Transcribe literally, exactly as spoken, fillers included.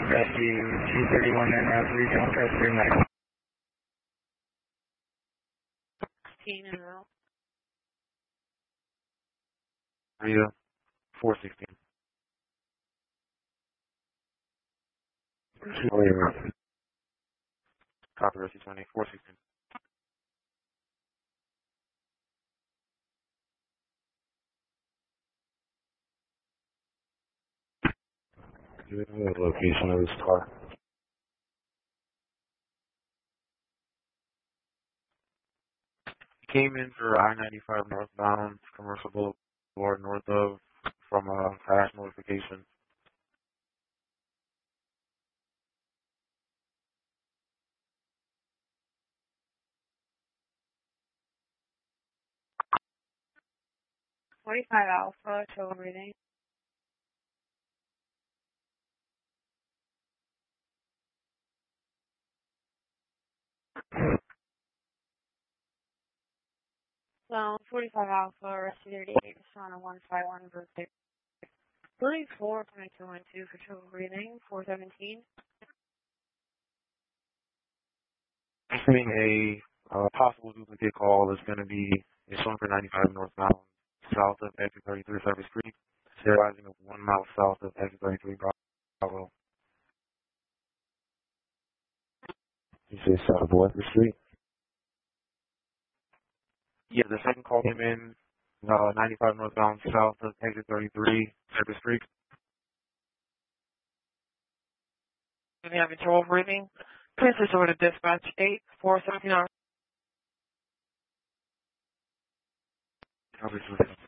Rescue two thirty-one and route three, Delta three medical. sixteen in route. Rita, four sixteen. Copy, Rescue twenty, four sixteen. Do you know the location of this car? Came in for I ninety-five northbound, Commercial Boulevard, north of, from a crash notification. forty-five Alpha, total reading. So, forty-five Alpha, Rescue thirty-eight, Persona one five one, birthday. thirty-four, twenty-two one two for total reading, four seventeen. Issuing a uh, possible duplicate call is going to be it's showing for ninety-five northbound, south of exit thirty-three Service Street, sterilizing of one mile south of exit thirty-three Bravo. You say south of what, the street? Yeah, the second call came in uh, ninety-five northbound, south of exit thirty-three Service Street. We have a total reading. Please resort to dispatch eight four seventy-nine. Obviously.